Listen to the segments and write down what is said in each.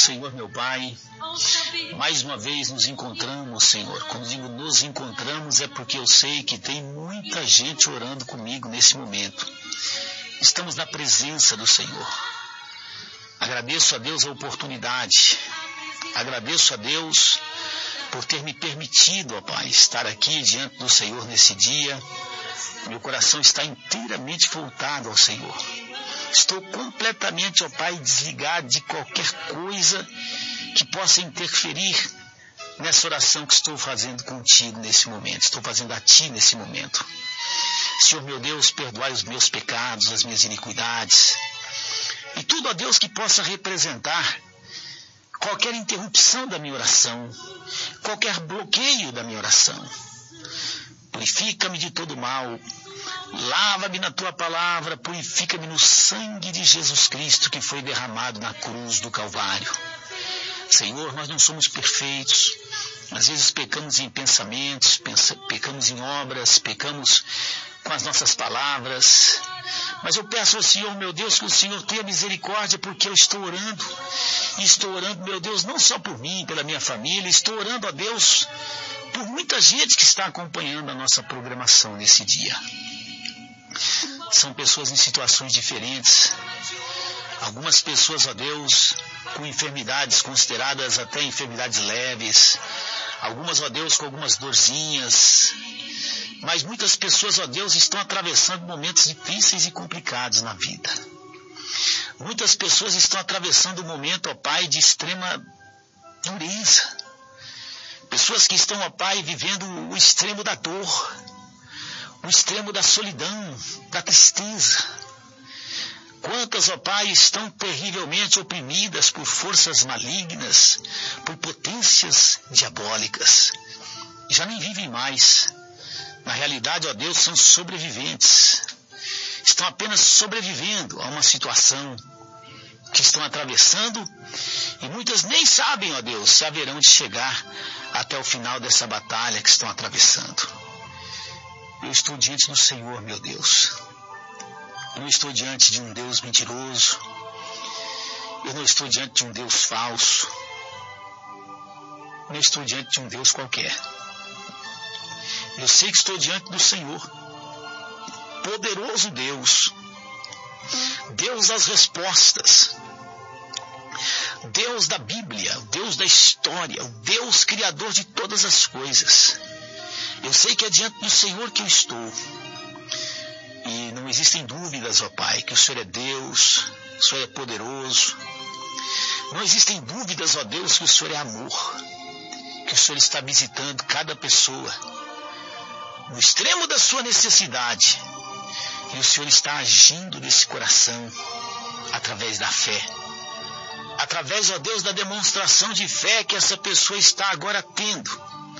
Senhor, meu Pai, mais uma vez nos encontramos, Senhor. Quando digo nos encontramos é porque eu sei que tem muita gente orando comigo nesse momento. Estamos na presença do Senhor. Agradeço a Deus a oportunidade. Agradeço a Deus por ter me permitido, ó Pai, estar aqui diante do Senhor nesse dia. Meu coração está inteiramente voltado ao Senhor. Estou completamente, ó Pai, desligado de qualquer coisa que possa interferir nessa oração que estou fazendo contigo nesse momento. Estou fazendo a Ti nesse momento. Senhor meu Deus, perdoai os meus pecados, as minhas iniquidades. E tudo, ó Deus, que possa representar qualquer interrupção da minha oração, qualquer bloqueio da minha oração. Purifica-me de todo mal. Lava-me na Tua palavra, purifica-me no sangue de Jesus Cristo que foi derramado na cruz do Calvário. Senhor, nós não somos perfeitos. Às vezes pecamos em pensamentos, pecamos em obras, pecamos com as nossas palavras. Mas eu peço ao Senhor, meu Deus, que o Senhor tenha misericórdia, porque eu estou orando. E estou orando, meu Deus, não só por mim, pela minha família. Estou orando, a Deus, por muita gente que está acompanhando a nossa programação nesse dia. São pessoas em situações diferentes. Algumas pessoas, ó Deus, com enfermidades consideradas até enfermidades leves. Algumas, ó Deus, com algumas dorzinhas. Mas muitas pessoas, ó Deus, estão atravessando momentos difíceis e complicados na vida. Muitas pessoas estão atravessando um momento, ó Pai, de extrema dureza. Pessoas que estão, ó Pai, vivendo o extremo da dor, o extremo da solidão, da tristeza. Quantas, ó Pai, estão terrivelmente oprimidas por forças malignas, por potências diabólicas. Já nem vivem mais. Na realidade, ó Deus, são sobreviventes. Estão apenas sobrevivendo a uma situação que estão atravessando e muitas nem sabem, ó Deus, se haverão de chegar até o final dessa batalha que estão atravessando. Eu estou diante do Senhor, meu Deus. Eu não estou diante de um Deus mentiroso. Eu não estou diante de um Deus falso. Eu não estou diante de um Deus qualquer. Eu sei que estou diante do Senhor, poderoso Deus, Deus das respostas, Deus da Bíblia, Deus da história, o Deus criador de todas as coisas. Eu sei que é diante do Senhor que eu estou. E não existem dúvidas, ó Pai, que o Senhor é Deus, o Senhor é poderoso. Não existem dúvidas, ó Deus, que o Senhor é amor, que o Senhor está visitando cada pessoa no extremo da sua necessidade. E o Senhor está agindo nesse coração através da fé. Através, ó Deus, da demonstração de fé que essa pessoa está agora tendo.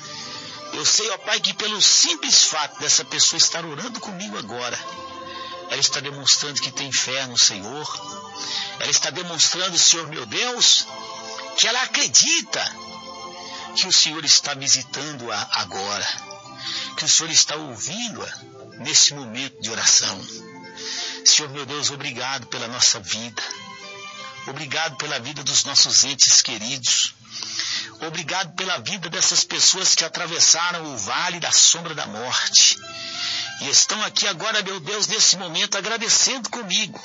Eu sei, ó Pai, que pelo simples fato dessa pessoa estar orando comigo agora, ela está demonstrando que tem fé no Senhor. Ela está demonstrando, Senhor meu Deus, que ela acredita que o Senhor está visitando-a agora, que o Senhor está ouvindo-a nesse momento de oração. Senhor meu Deus, obrigado pela nossa vida. Obrigado pela vida dos nossos entes queridos. Obrigado pela vida dessas pessoas que atravessaram o vale da sombra da morte. E estão aqui agora, meu Deus, nesse momento, agradecendo comigo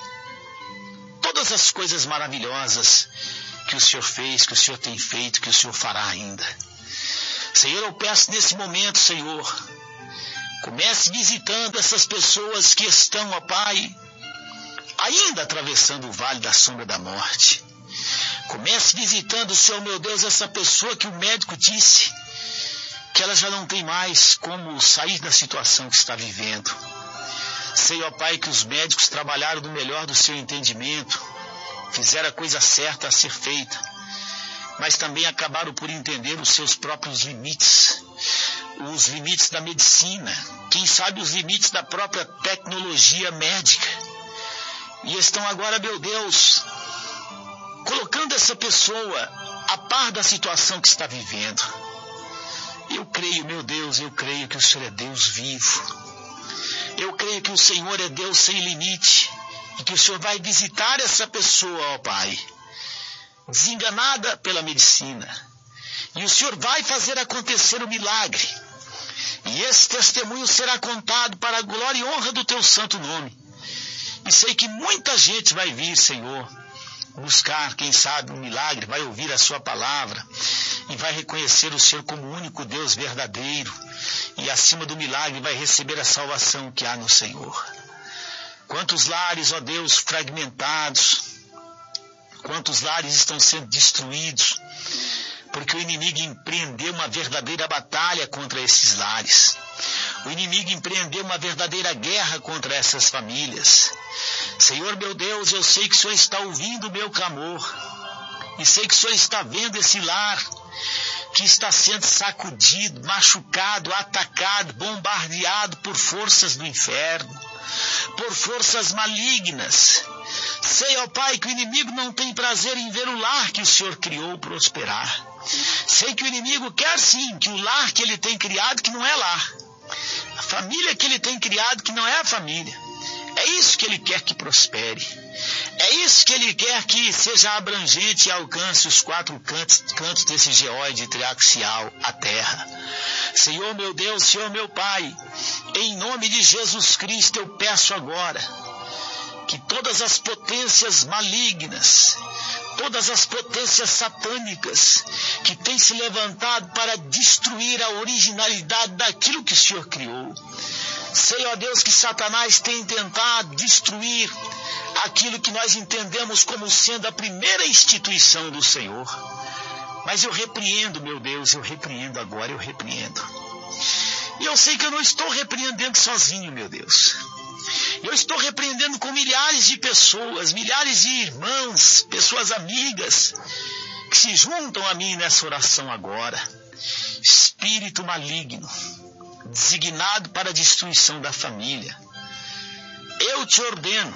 todas as coisas maravilhosas que o Senhor fez, que o Senhor tem feito, que o Senhor fará ainda. Senhor, eu peço nesse momento, Senhor, comece visitando essas pessoas que estão, ó Pai, ainda atravessando o vale da sombra da morte. Comece visitando, Senhor meu Deus, essa pessoa que o médico disse que ela já não tem mais como sair da situação que está vivendo. Sei, ó Pai, que os médicos trabalharam do melhor do seu entendimento, fizeram a coisa certa a ser feita, mas também acabaram por entender os seus próprios limites, os limites da medicina, quem sabe os limites da própria tecnologia médica. E estão agora, meu Deus, colocando essa pessoa a par da situação que está vivendo. Eu creio, meu Deus, eu creio que o Senhor é Deus vivo. Eu creio que o Senhor é Deus sem limite e que o Senhor vai visitar essa pessoa, ó Pai. desenganada pela medicina. E o Senhor vai fazer acontecer o milagre. E esse testemunho será contado para a glória e honra do teu santo nome. E sei que muita gente vai vir, Senhor, buscar, quem sabe, um milagre, vai ouvir a sua palavra e vai reconhecer o Senhor como o único Deus verdadeiro. E acima do milagre vai receber a salvação que há no Senhor. Quantos lares, ó Deus, fragmentados, quantos lares estão sendo destruídos, porque o inimigo empreendeu uma verdadeira batalha contra esses lares. O inimigo empreendeu uma verdadeira guerra contra essas famílias. Senhor meu Deus, eu sei que o Senhor está ouvindo o meu clamor. E sei que o Senhor está vendo esse lar que está sendo sacudido, machucado, atacado, bombardeado por forças do inferno, por forças malignas. Sei, ó Pai, que o inimigo não tem prazer em ver o lar que o Senhor criou prosperar. Sei que o inimigo quer sim que o lar que ele tem criado, que não é lar, a família que ele tem criado, que não é a família, é isso que ele quer que prospere. É isso que ele quer que seja abrangente e alcance os 4 cantos desse geóide triaxial, a terra. Senhor meu Deus, Senhor meu Pai, em nome de Jesus Cristo eu peço agora que todas as potências malignas, todas as potências satânicas que têm se levantado para destruir a originalidade daquilo que o Senhor criou. Sei, ó Deus, que Satanás tem tentado destruir aquilo que nós entendemos como sendo a primeira instituição do Senhor. Mas eu repreendo, meu Deus, eu repreendo agora, eu repreendo. E eu sei que eu não estou repreendendo sozinho, meu Deus. Eu estou repreendendo com milhares de pessoas, milhares de irmãos, pessoas amigas, que se juntam a mim nessa oração agora. Espírito maligno, designado para a destruição da família, eu te ordeno,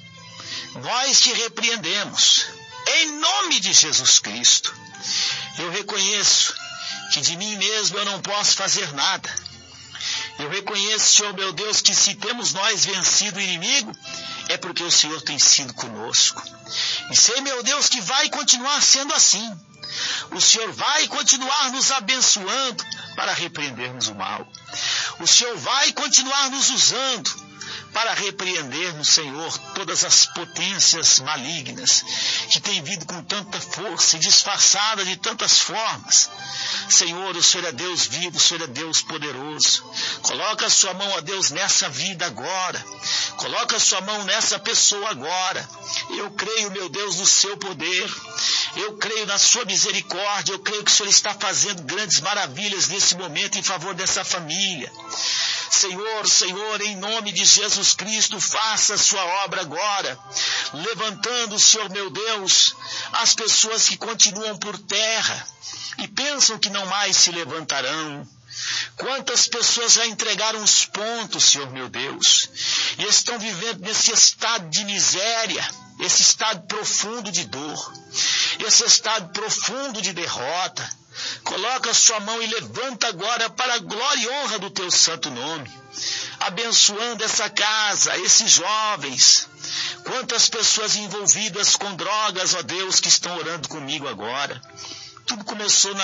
nós te repreendemos, em nome de Jesus Cristo. Eu reconheço que de mim mesmo eu não posso fazer nada. Eu reconheço, Senhor meu Deus, que se temos nós vencido o inimigo, é porque o Senhor tem sido conosco. E sei, meu Deus, que vai continuar sendo assim. O Senhor vai continuar nos abençoando para repreendermos o mal. O Senhor vai continuar nos usando para repreendermos, Senhor, todas as potências malignas que têm vindo com tanta força e disfarçada de tantas formas. Senhor, o Senhor é Deus vivo, o Senhor é Deus poderoso. Coloca a sua mão, ó Deus, nessa vida agora. Coloca a sua mão nessa pessoa agora. Eu creio, meu Deus, no seu poder. Eu creio na sua misericórdia. Eu creio que o Senhor está fazendo grandes maravilhas nesse momento em favor dessa família. Senhor, Senhor, em nome de Jesus Cristo, faça a sua obra agora, levantando, Senhor meu Deus, as pessoas que continuam por terra e pensam que não mais se levantarão. Quantas pessoas já entregaram os pontos, Senhor meu Deus, e estão vivendo nesse estado de miséria, esse estado profundo de dor, esse estado profundo de derrota. Coloca a sua mão e levanta agora para a glória e honra do teu santo nome, abençoando essa casa, esses jovens. Quantas pessoas envolvidas com drogas, ó Deus, que estão orando comigo agora. Tudo começou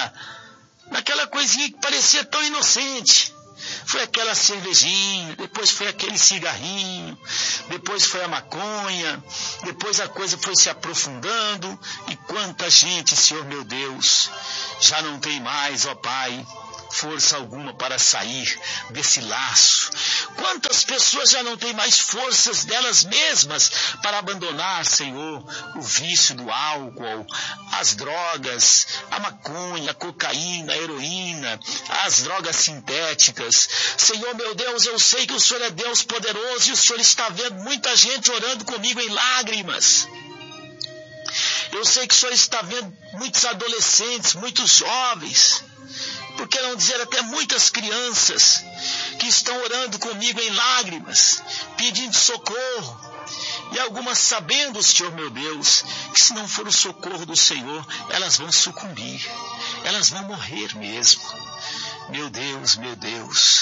naquela coisinha que parecia tão inocente. Foi aquela cervejinha, depois foi aquele cigarrinho, depois foi a maconha, depois a coisa foi se aprofundando, e quanta gente, Senhor meu Deus, já não tem mais, ó Pai, força alguma para sair desse laço. Quantas pessoas já não têm mais forças delas mesmas para abandonar, Senhor, o vício do álcool, as drogas, a maconha, a cocaína, a heroína, as drogas sintéticas. Senhor meu Deus, eu sei que o Senhor é Deus poderoso e o Senhor está vendo muita gente orando comigo em lágrimas. Eu sei que o Senhor está vendo muitos adolescentes, muitos jovens, por que não dizer até muitas crianças que estão orando comigo em lágrimas, pedindo socorro, e algumas sabendo, Senhor meu Deus, que se não for o socorro do Senhor, elas vão sucumbir, elas vão morrer mesmo. Meu Deus,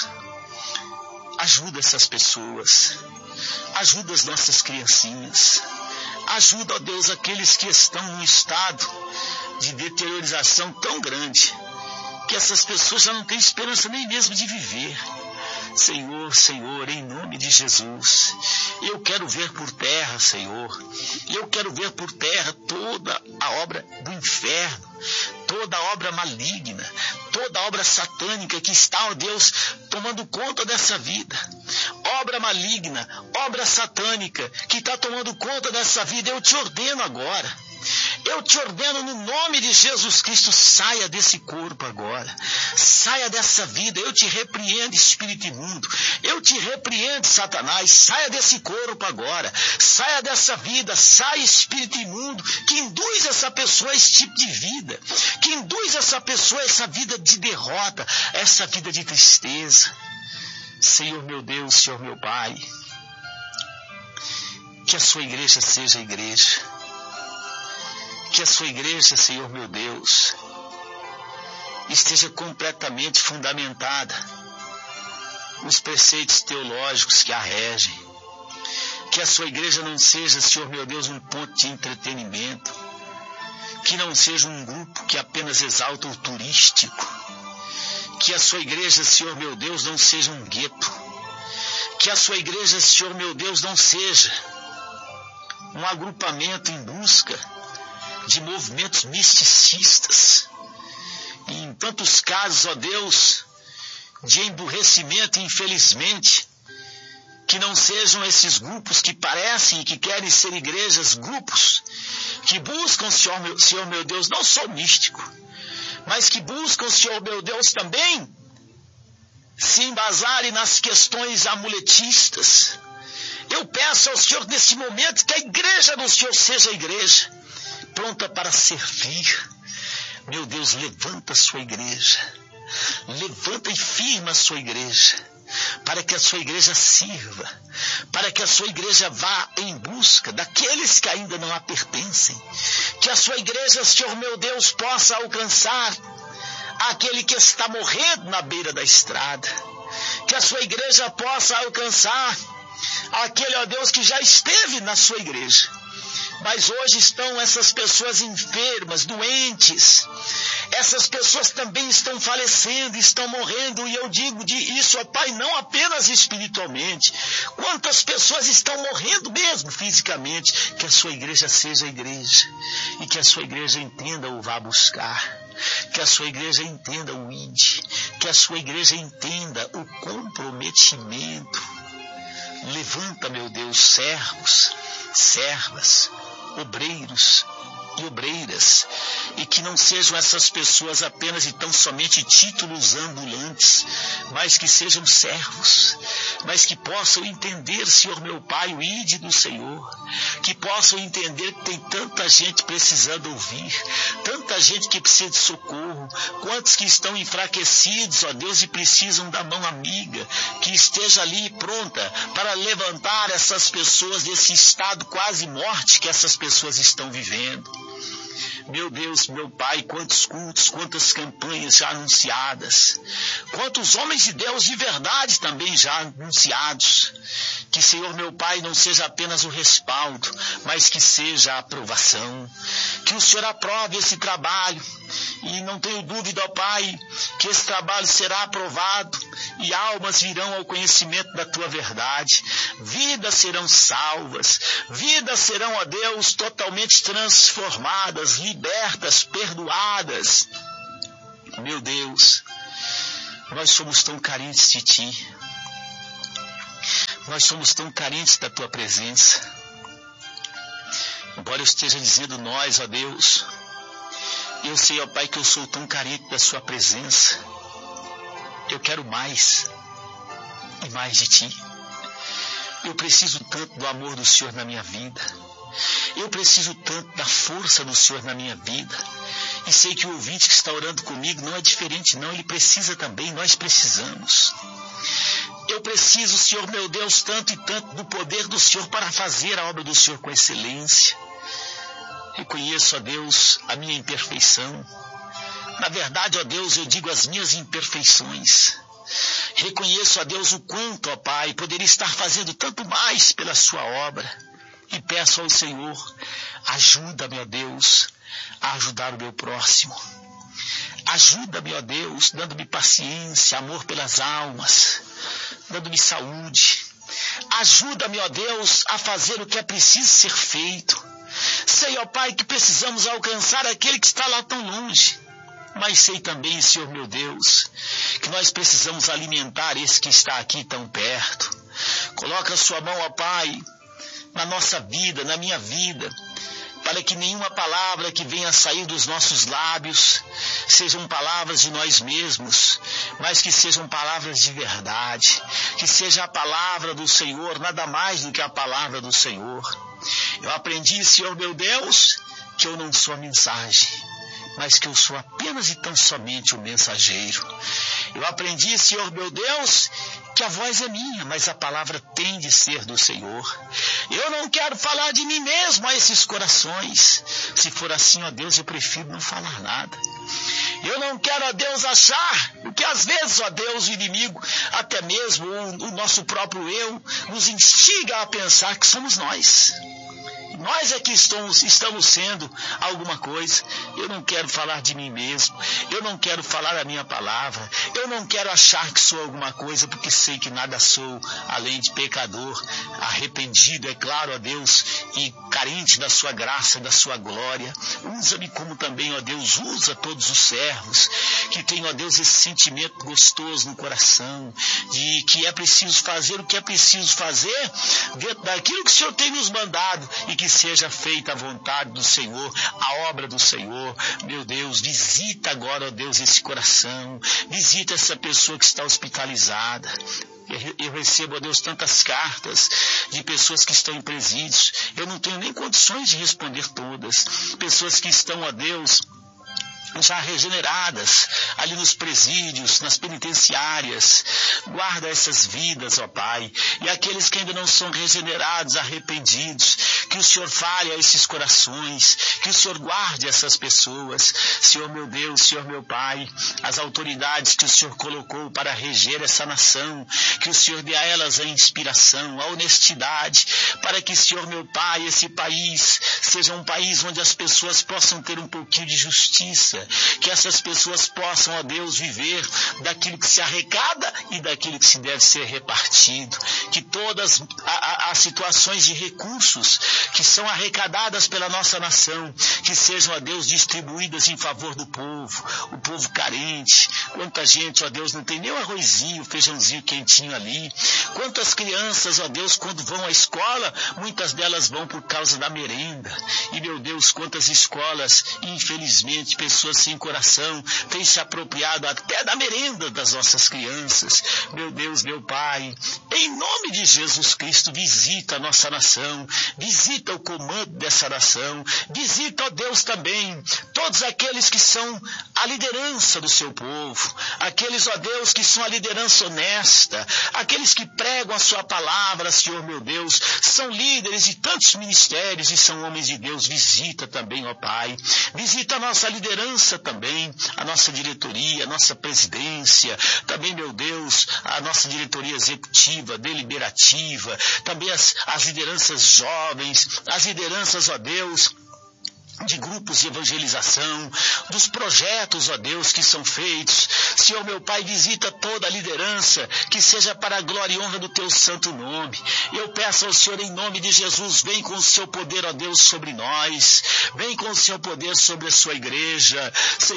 ajuda essas pessoas, ajuda as nossas criancinhas, Ajuda, ó Deus, aqueles que estão num estado de deteriorização tão grande, que essas pessoas já não têm esperança nem mesmo de viver. Senhor, Senhor, em nome de Jesus, eu quero ver por terra, Senhor, eu quero ver por terra toda a obra do inferno, toda a obra maligna, toda a obra satânica que está, ó Deus, tomando conta dessa vida. Obra maligna, obra satânica que está tomando conta dessa vida, eu te ordeno agora. Eu te ordeno no nome de Jesus Cristo, saia desse corpo agora, saia dessa vida, eu te repreendo, espírito imundo, eu te repreendo, Satanás, saia desse corpo agora, saia dessa vida, saia, espírito imundo, que induz essa pessoa a esse tipo de vida, que induz essa pessoa a essa vida de derrota, essa vida de tristeza. Senhor meu Deus, Senhor meu Pai, que a sua igreja seja a igreja, que a sua igreja, Senhor meu Deus, esteja completamente fundamentada nos preceitos teológicos que a regem. Que a sua igreja não seja, Senhor meu Deus, um ponto de entretenimento. Que não seja um grupo que apenas exalta o turístico. Que a sua igreja, Senhor meu Deus, não seja um gueto. Que a sua igreja, Senhor meu Deus, não seja um agrupamento em busca de movimentos misticistas, e em tantos casos, ó Deus, de emburrecimento, infelizmente, que não sejam esses grupos que parecem e que querem ser igrejas, grupos que buscam, Senhor meu Deus, não só o místico, mas que buscam, Senhor meu Deus, também se embasarem nas questões amuletistas. Eu peço ao Senhor nesse momento que a igreja do Senhor seja a igreja pronta para servir. Meu Deus, levanta a sua igreja, levanta e firma a sua igreja, para que a sua igreja sirva, para que a sua igreja vá em busca daqueles que ainda não a pertencem, que a sua igreja, Senhor meu Deus, possa alcançar aquele que está morrendo na beira da estrada, que a sua igreja possa alcançar aquele, ó Deus, que já esteve na sua igreja, mas hoje estão essas pessoas enfermas, doentes. Essas pessoas também estão falecendo, estão morrendo, e eu digo isso, ó Pai, não apenas espiritualmente. Quantas pessoas estão morrendo mesmo fisicamente? Que a sua igreja seja a igreja, e que a sua igreja entenda o vá buscar, que a sua igreja entenda o ide, que a sua igreja entenda o comprometimento. Levanta, meu Deus, servos, servas, obreiros e obreiras, e que não sejam essas pessoas apenas e tão somente títulos ambulantes, mas que sejam servos, mas que possam entender, Senhor meu Pai, o ide do Senhor, que possam entender que tem tanta gente precisando ouvir, tanta gente que precisa de socorro, quantos que estão enfraquecidos, ó Deus, e precisam da mão amiga, que esteja ali pronta para levantar essas pessoas desse estado quase morte que essas pessoas estão vivendo. Meu Deus, meu Pai, quantos cultos, quantas campanhas já anunciadas, quantos homens de Deus de verdade também já anunciados. Que, Senhor meu Pai, não seja apenas o respaldo, mas que seja a aprovação. Que o Senhor aprove esse trabalho, e não tenho dúvida, ó Pai, que esse trabalho será aprovado e almas virão ao conhecimento da Tua verdade. Vidas serão salvas, vidas serão, ó Deus, totalmente transformadas, libertas, perdoadas. Meu Deus, nós somos tão carentes de Ti. Nós somos tão carentes da Tua presença. Embora eu esteja dizendo nós, ó Deus, eu sei, ó Pai, que eu sou tão carente da Sua presença. Eu quero mais e mais de Ti. Eu preciso tanto do amor do Senhor na minha vida. Eu preciso tanto da força do Senhor na minha vida. E sei que o ouvinte que está orando comigo não é diferente, não. Ele precisa também, nós precisamos. Eu preciso, Senhor meu Deus, tanto e tanto do poder do Senhor para fazer a obra do Senhor com excelência. Reconheço, ó Deus, a minha imperfeição. Na verdade, ó Deus, eu digo as minhas imperfeições. Reconheço, ó Deus, o quanto, ó Pai, poderia estar fazendo tanto mais pela Sua obra. e peço ao Senhor, ajuda-me, ó Deus, a ajudar o meu próximo. Ajuda-me, ó Deus, dando-me paciência, amor pelas almas, dando-me saúde. Ajuda-me, ó Deus, a fazer o que é preciso ser feito. Sei, ó Pai, que precisamos alcançar aquele que está lá tão longe. Mas sei também, Senhor meu Deus, que nós precisamos alimentar esse que está aqui tão perto. Coloca a sua mão, ó Pai, na nossa vida, na minha vida, para que nenhuma palavra que venha a sair dos nossos lábios sejam palavras de nós mesmos, mas que sejam palavras de verdade, que seja a palavra do Senhor, nada mais do que a palavra do Senhor. Eu aprendi, Senhor meu Deus, que eu não sou a mensagem, mas que eu sou apenas e tão somente o mensageiro. Eu aprendi, Senhor meu Deus, que a voz é minha, mas a palavra tem de ser do Senhor. Eu não quero falar de mim mesmo a esses corações. Se for assim, ó Deus, eu prefiro não falar nada. Eu não quero, ó Deus, achar, porque às vezes, ó Deus, o inimigo, até mesmo o nosso próprio eu, nos instiga a pensar que somos nós. Nós é que estamos sendo alguma coisa. Eu não quero falar de mim mesmo. Eu não quero falar a minha palavra. Eu não quero achar que sou alguma coisa, porque sei que nada sou além de pecador, arrependido, é claro, ó Deus, e carente da sua graça, da sua glória. Usa-me como também, ó Deus, usa todos os servos que têm, ó Deus, esse sentimento gostoso no coração, de que é preciso fazer o que é preciso fazer dentro daquilo que o Senhor tem nos mandado, e que seja feita a vontade do Senhor, a obra do Senhor. Meu Deus, visita agora, ó Deus, esse coração, visita essa pessoa que está hospitalizada. Eu recebo, ó Deus, tantas cartas de pessoas que estão em presídios. Eu não tenho nem condições de responder todas. Pessoas que estão, ó Deus, já regeneradas ali nos presídios, nas penitenciárias. Guarda essas vidas, ó Pai, e aqueles que ainda não são regenerados, arrependidos, que o Senhor fale a esses corações, que o Senhor guarde essas pessoas. Senhor meu Deus, Senhor meu Pai, as autoridades que o Senhor colocou para reger essa nação, que o Senhor dê a elas a inspiração, a honestidade, para que, Senhor meu Pai, esse país seja um país onde as pessoas possam ter um pouquinho de justiça, que essas pessoas possam, ó Deus, viver daquilo que se arrecada e daquilo que se deve ser repartido, que todas as situações de recursos que são arrecadadas pela nossa nação, que sejam, ó Deus, distribuídas em favor do povo, o povo carente. Quanta gente, ó Deus, não tem nem um arrozinho, feijãozinho quentinho ali. Quantas crianças, ó Deus, quando vão à escola, muitas delas vão por causa da merenda. E, meu Deus, quantas escolas, infelizmente, pessoas sem coração têm se apropriado até da merenda das nossas crianças. Meu Deus, meu Pai, em nome de Jesus Cristo, visita a nossa nação, visita o comando dessa nação, visita, ó Deus, também todos aqueles que são a liderança do seu povo, aqueles, ó Deus, que são a liderança honesta, aqueles que pregam a sua palavra, Senhor meu Deus, são líderes de tantos ministérios e são homens de Deus. Visita também, ó Pai, visita a nossa liderança também, a nossa diretoria, a nossa presidência, também, meu Deus, a nossa diretoria executiva, deliberativa, também as lideranças jovens, as lideranças, ó Deus, de grupos de evangelização, dos projetos, ó Deus, que são feitos. Senhor meu Pai, visita toda a liderança, que seja para a glória e honra do teu santo nome. Eu peço ao Senhor, em nome de Jesus, vem com o seu poder, ó Deus, sobre nós, vem com o seu poder sobre a sua igreja.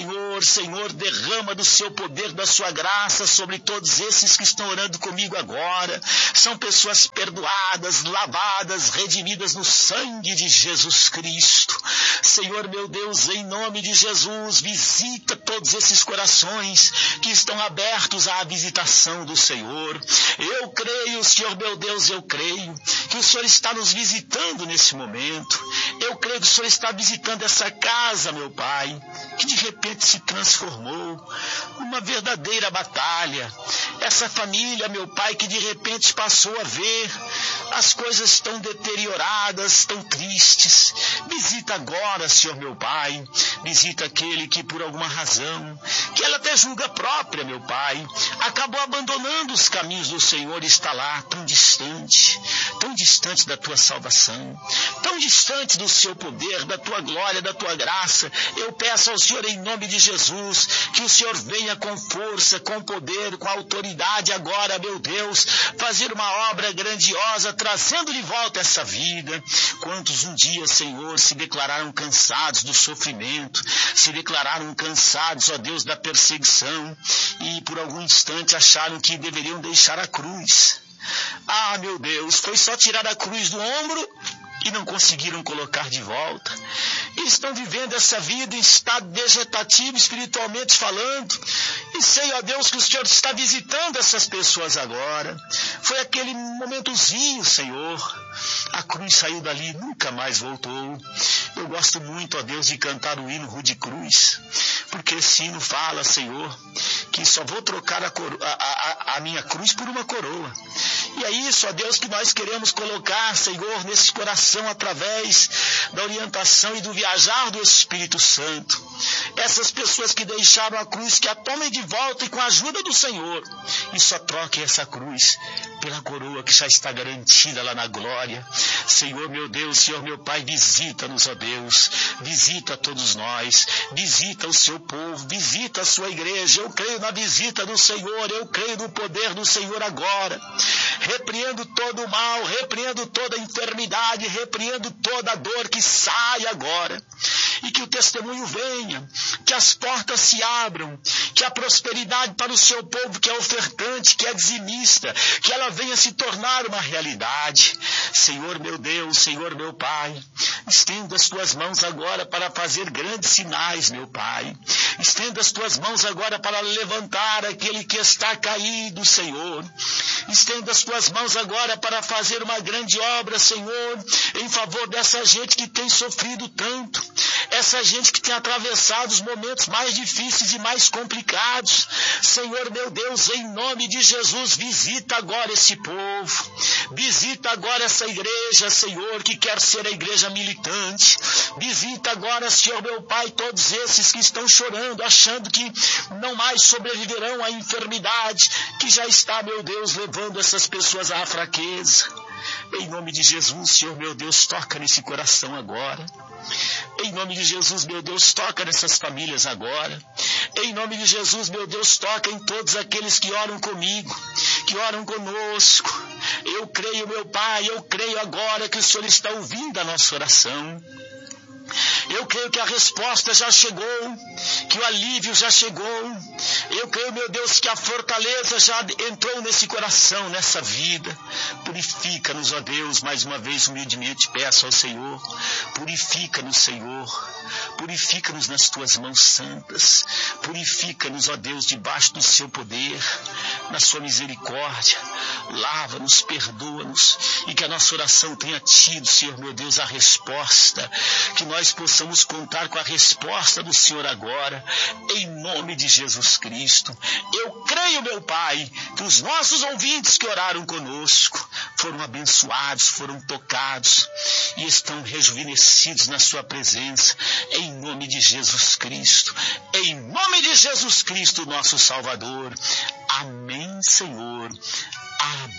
Senhor, derrama do seu poder, da sua graça sobre todos esses que estão orando comigo agora. São pessoas perdoadas, lavadas, redimidas no sangue de Jesus Cristo. Senhor meu Deus, em nome de Jesus, visita todos esses corações que estão abertos à visitação do Senhor. Eu creio, Senhor meu Deus, eu creio que o Senhor está nos visitando nesse momento. Eu creio que o Senhor está visitando essa casa, meu Pai, que de repente se transformou numa verdadeira batalha. Essa família, meu Pai, que de repente passou a ver as coisas tão deterioradas, tão tristes. Visita agora, agora, Senhor meu Pai, visita aquele que por alguma razão, que ela até julga própria, meu Pai, acabou abandonando os caminhos do Senhor e está lá tão distante da tua salvação, tão distante do seu poder, da tua glória, da tua graça. Eu peço ao Senhor em nome de Jesus, que o Senhor venha com força, com poder, com autoridade agora, meu Deus, fazer uma obra grandiosa, trazendo de volta essa vida. Quantos um dia, Senhor, se declararam cansados do sofrimento, se declararam cansados, ó Deus, da perseguição, e por algum instante acharam que deveriam deixar a cruz. Ah, meu Deus, foi só tirar a cruz do ombro e não conseguiram colocar de volta. E estão vivendo essa vida em estado vegetativo, espiritualmente falando. E sei, ó Deus, que o Senhor está visitando essas pessoas agora. Foi aquele momentozinho, Senhor. A cruz saiu dali, nunca mais voltou. Eu gosto muito, ó Deus, de cantar o hino Rude Cruz, porque esse hino fala, Senhor, que só vou trocar a minha cruz por uma coroa. E é isso, ó Deus, que nós queremos colocar, Senhor, nesse coração através da orientação e do viajar do Espírito Santo. Essas pessoas que deixaram a cruz, que a tomem de volta e com a ajuda do Senhor, e só troquem essa cruz pela coroa que já está garantida lá na glória. Senhor meu Deus, Senhor meu Pai, visita-nos, ó Deus, visita todos nós, visita o seu povo, visita a sua igreja. Eu creio na visita do Senhor, eu creio no poder do Senhor agora. Repreendo todo o mal, repreendo toda a enfermidade, repreendo toda a dor, que saia agora. E que o testemunho venha, que as portas se abram, que a prosperidade para o seu povo que é ofertante, que é dizimista, que ela venha se tornar uma realidade. Senhor meu Deus, Senhor meu Pai, estenda as tuas mãos agora para fazer grandes sinais, meu Pai. Estenda as tuas mãos agora para levantar aquele que está caído, Senhor. Estenda as tuas mãos agora para fazer uma grande obra, Senhor, em favor dessa gente que tem sofrido tanto, essa gente que tem atravessado os momentos mais difíceis e mais complicados. Senhor meu Deus, em nome de Jesus, visita agora esse povo, visita agora essa igreja, Senhor, que quer ser a igreja militante. Visita agora, Senhor meu Pai, todos esses que estão chorando, achando que não mais sobreviverão à enfermidade, que já está, meu Deus, levando essas pessoas à fraqueza. Em nome de Jesus, Senhor meu Deus, toca nesse coração agora. Em nome de Jesus, meu Deus, toca nessas famílias agora. Em nome de Jesus, meu Deus, toca em todos aqueles que oram comigo, que oram conosco. Eu creio, meu Pai, eu creio agora que o Senhor está ouvindo a nossa oração. Eu creio que a resposta já chegou, que o alívio já chegou. Eu creio, meu Deus, que a fortaleza já entrou nesse coração, nessa vida. Purifica-nos, ó Deus, mais uma vez humildemente peço ao Senhor. Purifica-nos, Senhor. Purifica-nos nas tuas mãos santas. Purifica-nos, ó Deus, debaixo do seu poder, na sua misericórdia. Lava-nos, perdoa-nos, e que a nossa oração tenha tido, Senhor meu Deus, a resposta, que nós possamos contar com a resposta do Senhor agora, em nome de Jesus Cristo. Eu creio, meu Pai, que os nossos ouvintes que oraram conosco foram abençoados, foram tocados e estão rejuvenescidos na sua presença, em nome de Jesus Cristo, em nome de Jesus Cristo, nosso Salvador. Amém, Senhor. Amém.